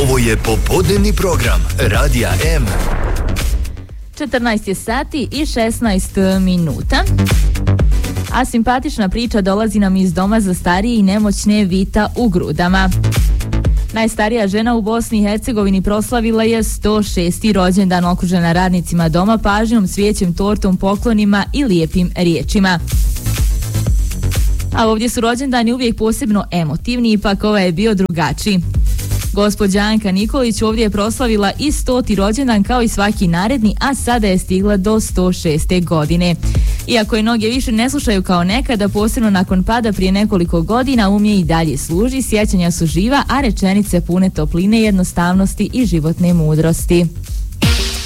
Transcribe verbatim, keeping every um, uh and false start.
Ovo je popodnevni program Radija M. četrnaest je sati i šesnaest minuta. A simpatična priča dolazi nam iz doma za starije i nemoćne Vita u Grudama. Najstarija žena u Bosni i Hercegovini proslavila je sto šesti rođendan, okružena radnicima doma, pažnjom, cvijećem, tortom, poklonima i lijepim riječima. A ovdje su rođendani uvijek posebno emotivni, ipak ovaj je bio drugačiji. Gospođa Anka Nikolić ovdje je proslavila i stoti rođendan kao i svaki naredni, a sada je stigla do sto šeste godine. Iako je noge više ne slušaju kao nekada, posebno nakon pada prije nekoliko godina, um je i dalje služi, sjećanja su živa, a rečenice pune topline, jednostavnosti i životne mudrosti.